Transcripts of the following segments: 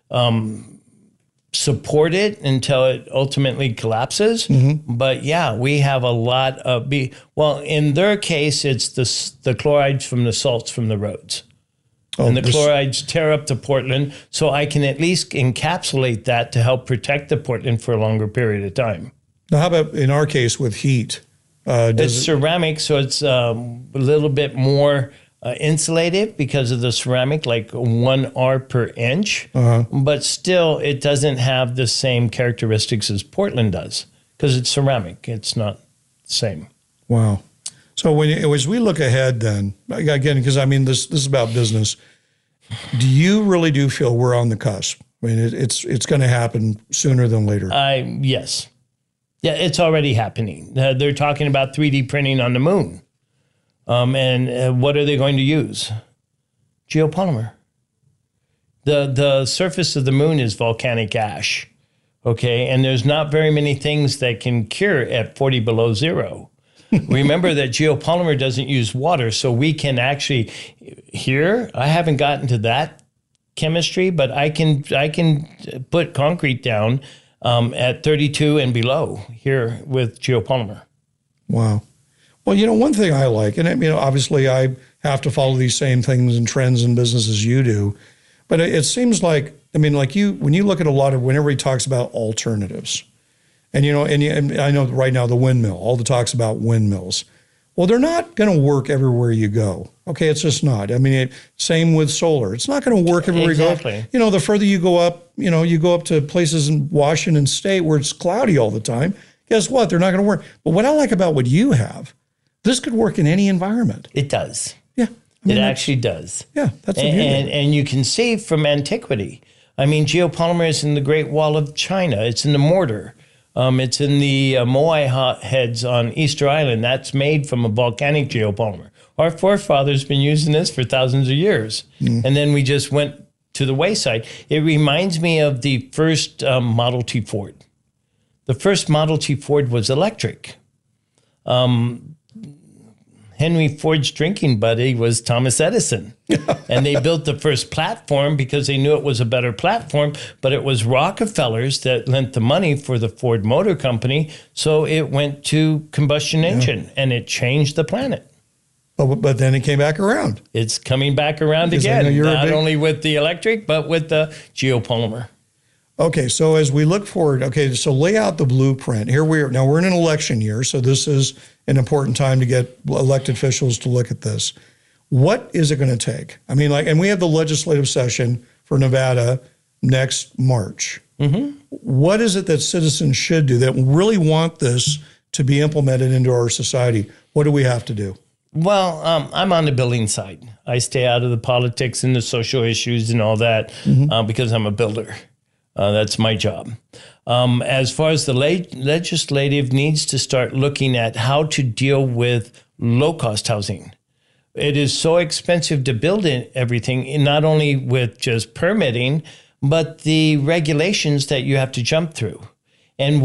support it until it ultimately collapses. But yeah, we have a lot of in their case, it's the chlorides from the salts from the roads. And the chlorides tear up the Portland, so I can at least encapsulate that to help protect the Portland for a longer period of time. Now, how about in our case with heat? It's ceramic, so it's a little bit more insulated because of the ceramic, like 1 R per inch. But still, it doesn't have the same characteristics as Portland does because it's ceramic. It's not the same. Wow. So as we look ahead then, again, because I mean, this is about business, do you really do feel we're on the cusp? I mean, it's going to happen sooner than later. Yes. Yeah, it's already happening. They're talking about 3D printing on the moon. And what are they going to use? Geopolymer. The surface of the moon is volcanic ash, okay? And there's not very many things that can cure at 40 below zero. Remember that geopolymer doesn't use water, so we can actually, here, I haven't gotten to that chemistry, but I can put concrete down at 32 and below here with geopolymer. Wow. Well, one thing I like, and obviously I have to follow these same things and trends in business as you do, but it seems like, like when you look at when everybody talks about alternatives, and I know right now the windmill, all the talks about windmills. Well, they're not going to work everywhere you go. Okay, it's just not. Same with solar. It's not going to work everywhere you go. The further you go up, you go up to places in Washington State where it's cloudy all the time. Guess what? They're not going to work. But what I like about what you have, this could work in any environment. It does. Yeah. It actually does. Yeah, that's the beauty. And you can see from antiquity. Geopolymer is in the Great Wall of China. It's in the mortar. It's in the Moai heads on Easter Island. That's made from a volcanic geopolymer. Our forefathers been using this for thousands of years. And then we just went to the wayside. It reminds me of the first Model T Ford. The first Model T Ford was electric. Henry Ford's drinking buddy was Thomas Edison. And they built the first platform because they knew it was a better platform, but it was Rockefellers that lent the money for the Ford Motor Company. So it went to combustion engine and it changed the planet. But then it came back around. It's coming back around again, not only with the electric, but with the geopolymer. Okay, so as we look forward, so lay out the blueprint. Here we are. Now we're in an election year, so this is an important time to get elected officials to look at this. What is it going to take? And we have the legislative session for Nevada next March. What is it that citizens should do that really want this to be implemented into our society? What do we have to do? Well, I'm on the building side. I stay out of the politics and the social issues and all that because I'm a builder. That's my job. As far as the legislative needs to start looking at how to deal with low-cost housing. It is so expensive to build everything, not only with just permitting, but the regulations that you have to jump through. And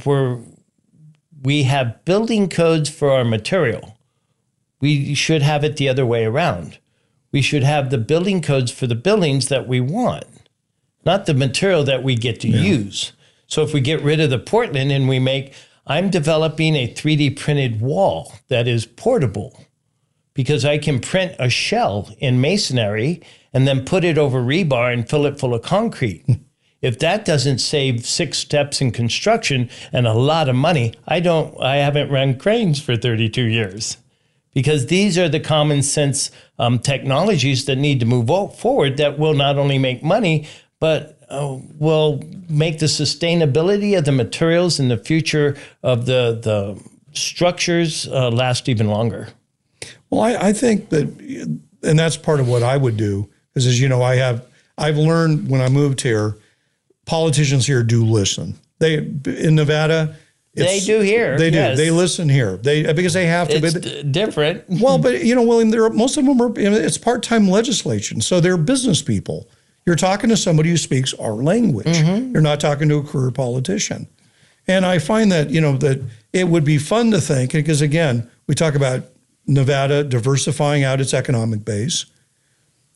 we have building codes for our material. We should have it the other way around. We should have the building codes for the buildings that we want, not the material that we get to use. So if we get rid of the Portland and I'm developing a 3D printed wall that is portable because I can print a shell in masonry and then put it over rebar and fill it full of concrete. If that doesn't save 6 steps in construction and a lot of money, I haven't run cranes for 32 years. Because these are the common sense technologies that need to move forward that will not only make money, but will make the sustainability of the materials and the future of the structures last even longer. Well, I think that, and that's part of what I would do, because as you know, I've learned when I moved here, politicians here do listen. In Nevada, they do here. They do. Yes. They listen here. Because they have to. It's different. Well, but William, most of them are. It's part-time legislation, so they're business people. You're talking to somebody who speaks our language. You're not talking to a career politician. And I find that that it would be fun to think, because again, we talk about Nevada diversifying out its economic base.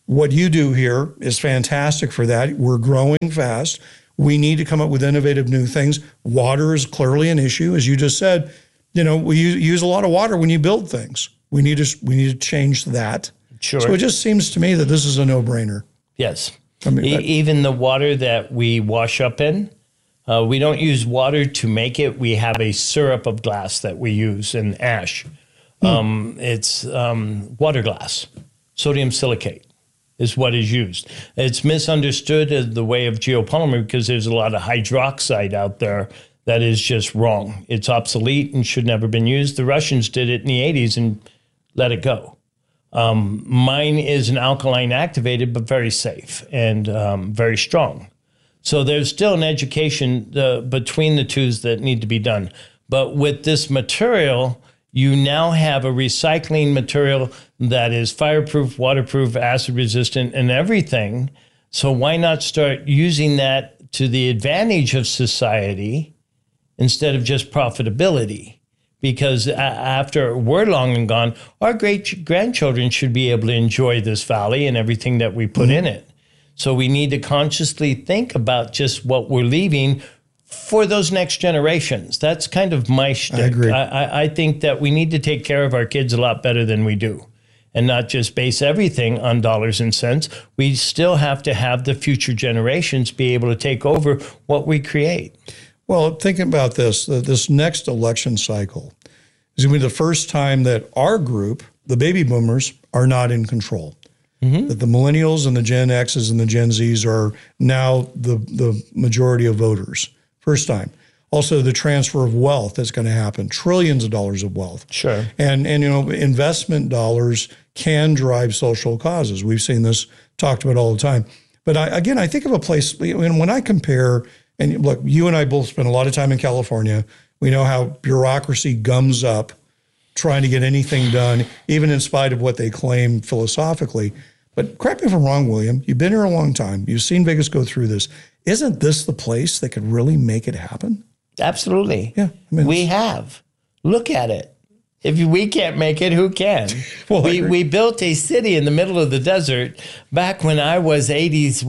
what you do here is fantastic for that. We're growing fast. We need to come up with innovative new things. Water is clearly an issue. As you just said, we use a lot of water when you build things. We need to change that. Sure. So it just seems to me that this is a no-brainer. Yes. I mean, even the water that we wash up in, we don't use water to make it. We have a syrup of glass that we use in ash. It's water glass. Sodium silicate is what is used. It's misunderstood as the way of geopolymer because there's a lot of hydroxide out there that is just wrong. It's obsolete and should never been used. The Russians did it in the 80s and let it go. Mine is an alkaline activated, but very safe and very strong. So there's still an education between the two that need to be done. But with this material, you now have a recycling material that is fireproof, waterproof, acid resistant, and everything. So why not start using that to the advantage of society instead of just profitability? Because after we're long and gone, our great-grandchildren should be able to enjoy this valley and everything that we put in it. So we need to consciously think about just what we're leaving for those next generations. That's kind of my shtick. I agree. I think that we need to take care of our kids a lot better than we do and not just base everything on dollars and cents. We still have to have the future generations be able to take over what we create. Well, thinking about this next election cycle is going to be the first time that our group, the baby boomers, are not in control. That the millennials and the Gen X's and the Gen Z's are now the majority of voters. First time. Also, the transfer of wealth that's going to happen, trillions of dollars of wealth. Sure. And investment dollars can drive social causes. We've seen this talked about all the time. But I think of a place, when I compare, and look, you and I both spend a lot of time in California. We know how bureaucracy gums up trying to get anything done, even in spite of what they claim philosophically. But correct me if I'm wrong, William. You've been here a long time. You've seen Vegas go through this. Isn't this the place that could really make it happen? Absolutely. Yeah. We have. Look at it. If we can't make it, who can? Well, we built a city in the middle of the desert back when I was 80s,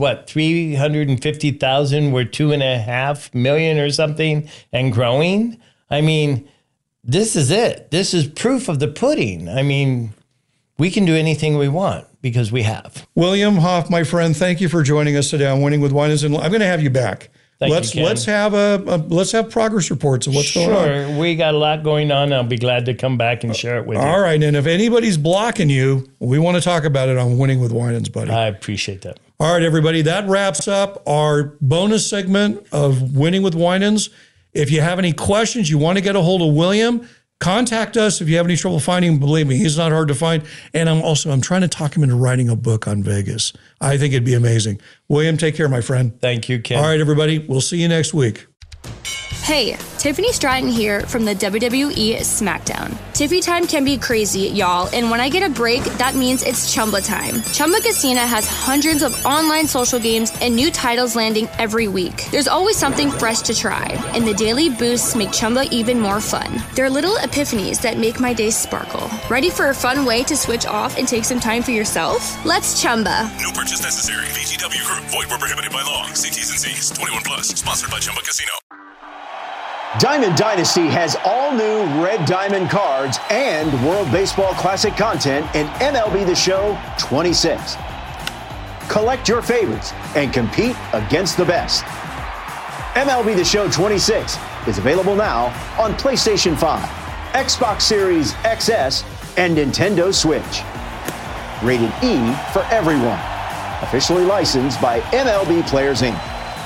350,000 were 2.5 million or something and growing. I mean, this is it. This is proof of the pudding. I mean, we can do anything we want because we have. William Hoff, my friend, thank you for joining us today on Winning with Winans. And I'm going to have you back. Let's have progress reports of what's going on. Sure, we got a lot going on. I'll be glad to come back and share it with you. All right, and if anybody's blocking you, we want to talk about it on Winning with Winans, buddy. I appreciate that. All right, everybody, that wraps up our bonus segment of Winning with Winans. If you have any questions, you want to get a hold of William, contact us if you have any trouble finding him. Believe me, he's not hard to find. And I'm trying to talk him into writing a book on Vegas. I think it'd be amazing. William, take care, my friend. Thank you, Ken. All right, everybody. We'll see you next week. Hey, Tiffany Stratton here from the WWE SmackDown. Tiffy time can be crazy, y'all, and when I get a break, that means it's Chumba time. Chumba Casino has hundreds of online social games and new titles landing every week. There's always something fresh to try, and the daily boosts make Chumba even more fun. They're little epiphanies that make my day sparkle. Ready for a fun way to switch off and take some time for yourself? Let's Chumba. No purchase necessary. VGW Group. Void where prohibited by law. See T's and C's. 21 plus. Sponsored by Chumba Casino. Diamond Dynasty has all new Red Diamond cards and World Baseball Classic content in MLB The Show 26. Collect your favorites and compete against the best. MLB The Show 26 is available now on PlayStation 5, Xbox Series XS, and Nintendo Switch. Rated E for everyone. Officially licensed by MLB Players Inc.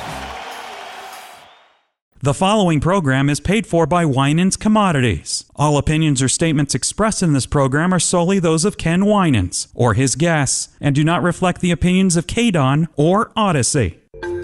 The following program is paid for by Winans Commodities. All opinions or statements expressed in this program are solely those of Ken Winans or his guests and do not reflect the opinions of KDON or Odyssey.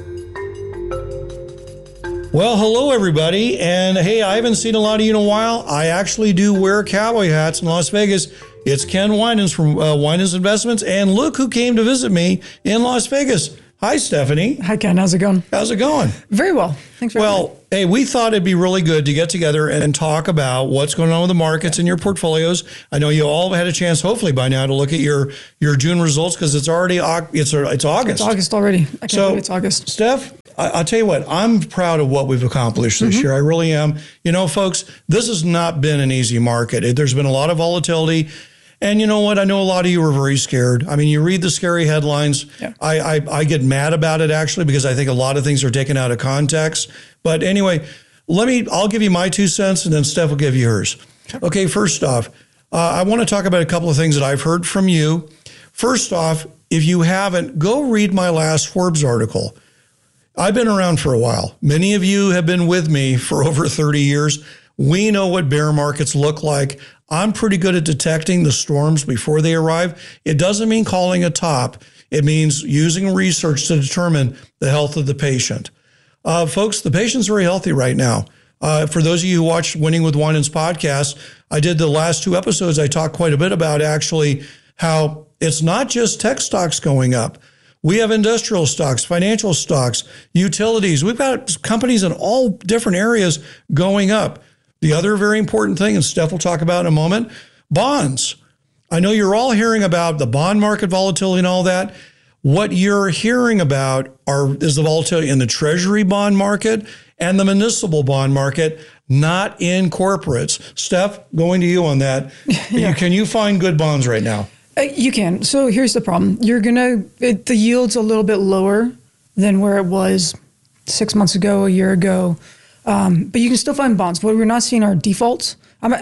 Well, hello, everybody. And hey, I haven't seen a lot of you in a while. I actually do wear cowboy hats in Las Vegas. It's Ken Winans from Winans Investments. And look who came to visit me in Las Vegas. Hi, Stephanie. Hi, Ken. How's it going? How's it going? Very well. Thanks for having me. Hey, we thought it'd be really good to get together and talk about what's going on with the markets and your portfolios. I know you all had a chance, hopefully by now, to look at your June results because it's already it's August. It's August already. I can't believe it's August. Steph, I'll tell you what, I'm proud of what we've accomplished this year. I really am. You know, folks, this has not been an easy market. There's been a lot of volatility. And you know what? I know a lot of you are very scared. I mean, you read the scary headlines. Yeah. I get mad about it, actually, because I think a lot of things are taken out of context. But anyway, I'll give you my 2 cents, and then Steph will give you hers. Okay, first off, I want to talk about a couple of things that I've heard from you. First off, if you haven't, go read my last Forbes article. I've been around for a while. Many of you have been with me for over 30 years. We know what bear markets look like. I'm pretty good at detecting the storms before they arrive. It doesn't mean calling a top. It means using research to determine the health of the patient. Folks, the patient's very healthy right now. For those of you who watched Winning with Winans podcast, I did the last 2 episodes. I talked quite a bit about actually how it's not just tech stocks going up. We have industrial stocks, financial stocks, utilities. We've got companies in all different areas going up. The other very important thing, and Steph will talk about in a moment, bonds. I know you're all hearing about the bond market volatility and all that. What you're hearing about is the volatility in the treasury bond market and the municipal bond market, not in corporates. Steph, going to you on that. Yeah. Can you find good bonds right now? You can. So here's the problem. The yield's a little bit lower than where it was 6 months ago, a year ago. But you can still find bonds. What we're not seeing are defaults.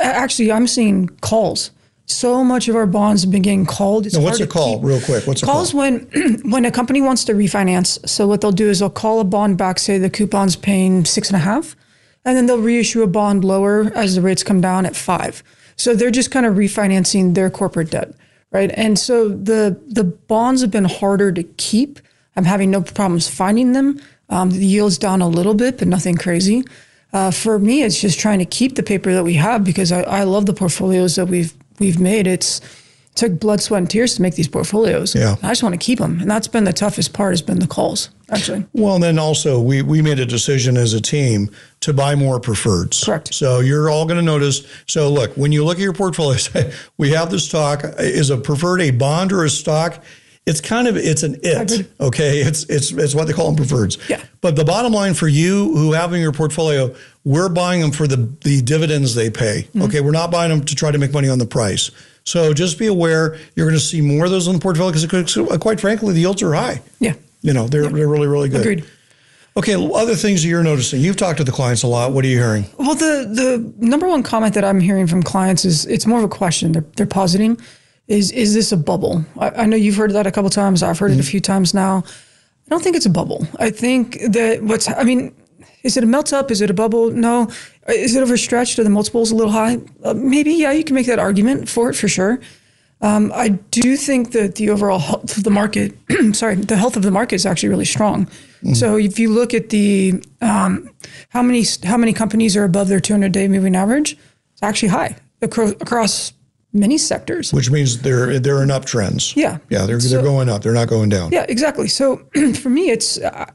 I'm seeing calls. So much of our bonds have been getting called. Now, what's a call, real quick? What's a call? Calls when a company wants to refinance. So what they'll do is they'll call a bond back, say the coupon's paying 6.5, and then they'll reissue a bond lower as the rates come down at 5. So they're just kind of refinancing their corporate debt, right? And so the bonds have been harder to keep. I'm having no problems finding them. The yield's down a little bit, but nothing crazy. For me, it's just trying to keep the paper that we have because I love the portfolios that we've made. It took blood, sweat, and tears to make these portfolios. Yeah. I just want to keep them. And that's been the toughest part, has been the calls, actually. Well, and then also we made a decision as a team to buy more preferreds. Correct. So you're all going to notice. So look, when you look at your portfolios, we have this stock. Is a preferred a bond or a stock? It's an it, okay? It's what they call them preferreds. Yeah. But the bottom line for you who have in your portfolio, we're buying them for the dividends they pay. Mm-hmm. Okay, we're not buying them to try to make money on the price. So just be aware, you're going to see more of those in the portfolio because quite frankly, the yields are high. Yeah. They're really, really good. Agreed. Okay, other things that you're noticing. You've talked to the clients a lot. What are you hearing? Well, the number one comment that I'm hearing from clients is it's more of a question. They're positing. Is this a bubble? I know you've heard that a couple of times. I've heard it a few times now. I don't think it's a bubble. I think that is it a melt up? Is it a bubble? No. Is it overstretched? Are the multiples a little high? Maybe, yeah, you can make that argument for it for sure. I do think that the overall health of the market, the health of the market is actually really strong. Mm-hmm. So if you look at the how many companies are above their 200-day moving average, it's actually high across many sectors. Which means they're in uptrends. Yeah. Yeah, they're going up. They're not going down. Yeah, exactly. So for me, it's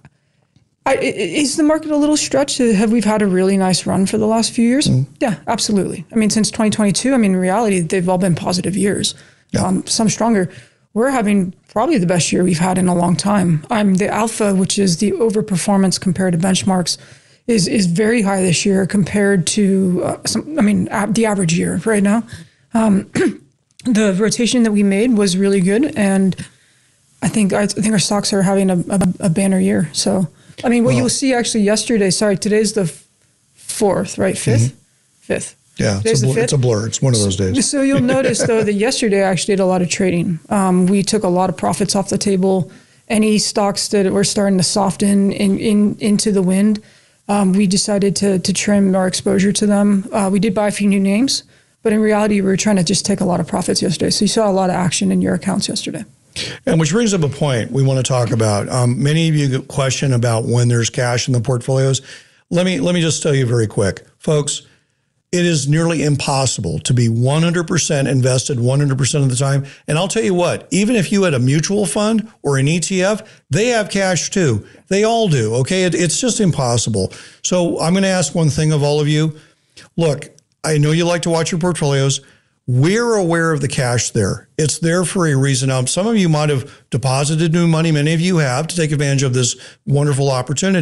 is the market a little stretched? We've had a really nice run for the last few years? Mm. Yeah, absolutely. I mean, since 2022, in reality, they've all been positive years. Yeah. Some stronger. We're having probably the best year we've had in a long time. The alpha, which is the overperformance compared to benchmarks, is very high this year compared to the average year right now. The rotation that we made was really good, and I think our stocks are having a banner year. So, you'll see actually yesterday. Sorry, today's the 4th, right? 5th, 5th. Yeah, it's a blur. It's one of those days. So you'll notice though that yesterday I actually did a lot of trading. We took a lot of profits off the table. Any stocks that were starting to soften into the wind, we decided to trim our exposure to them. We did buy a few new names, but in reality, we were trying to just take a lot of profits yesterday. So you saw a lot of action in your accounts yesterday. And which brings up a point we want to talk about. Many of you question about when there's cash in the portfolios. Let me just tell you very quick, folks. it is nearly impossible to be 100% invested 100% of the time. And I'll tell you what, even if you had a mutual fund or an ETF, they have cash too. They all do. Okay. It's just impossible. So I'm going to ask one thing of all of you. Look, I know you like to watch your portfolios. We're aware of the cash there. It's there for a reason. Now, some of you might have deposited new money. Many of you have, to take advantage of this wonderful opportunity.